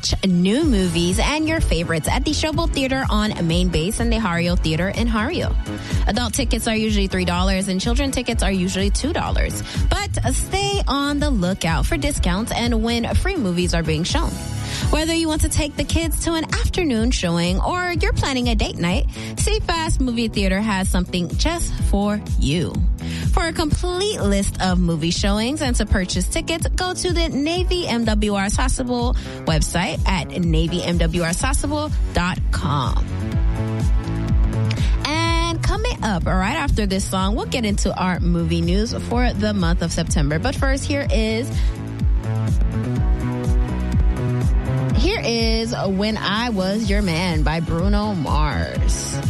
Watch new movies and your favorites at the Showboat Theater on Main Base and the Hario Theater in Hario. Adult tickets are usually $3 and children tickets are usually $2. But stay on the lookout for discounts and when free movies are being shown. Whether you want to take the kids to an afternoon showing or you're planning a date night, CFast Movie Theater has something just for you. For a complete list of movie showings and to purchase tickets, go to the Navy MWR Sasebo website at navymwrsasebo.com. And coming up right after this song, we'll get into our movie news for the month of September. But first, here is When I Was Your Man by Bruno Mars.